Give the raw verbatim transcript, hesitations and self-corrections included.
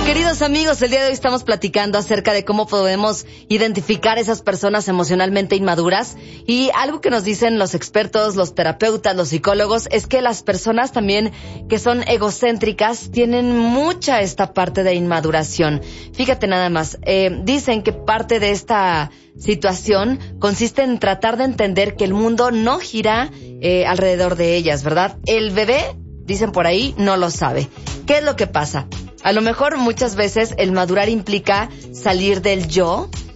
Queridos amigos, el día de hoy estamos platicando acerca de cómo podemos identificar esas personas emocionalmente inmaduras, y algo que nos dicen los expertos, los terapeutas, los psicólogos, es que las personas también que son egocéntricas tienen mucha esta parte de inmaduración. Fíjate nada más, eh, dicen que parte de esta situación consiste en tratar de entender que el mundo no gira eh, alrededor de ellas, ¿verdad? El bebé, dicen por ahí, no lo sabe. ¿Qué es lo que pasa? A lo mejor muchas veces el madurar implica salir del yo